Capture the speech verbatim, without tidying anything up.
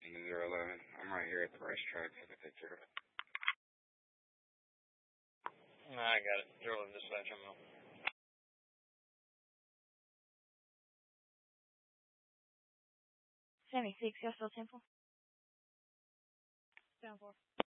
zero eleven. I'm right here at the racetrack. I can take care of it. I got it. zero eleven dispatch, I'm out. seventy-six, you're still Temple? seven four.